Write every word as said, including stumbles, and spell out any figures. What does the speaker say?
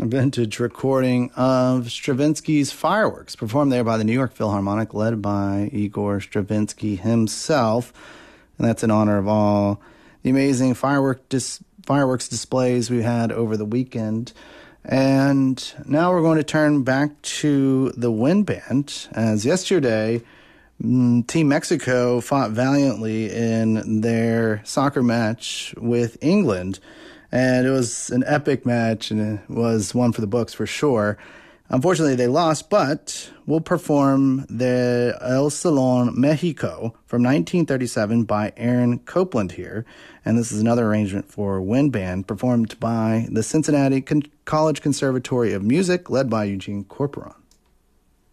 a vintage recording of Stravinsky's Fireworks, performed there by the New York Philharmonic, led by Igor Stravinsky himself. And that's in honor of all the amazing firework dis- fireworks displays we had over the weekend. And now we're going to turn back to the wind band, as yesterday Team Mexico fought valiantly in their soccer match with England, and it was an epic match, and it was one for the books for sure. Unfortunately, they lost, but we'll perform the El Salón Mexico from nineteen thirty-seven by Aaron Copland here, and this is another arrangement for wind band performed by the Cincinnati Con- College Conservatory of Music, led by Eugene Corporon.